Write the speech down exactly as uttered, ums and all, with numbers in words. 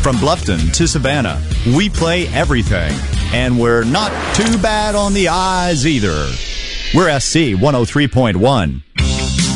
From Bluffton to Savannah, we play everything. And we're not too bad on the eyes either. We're S C one oh three point one.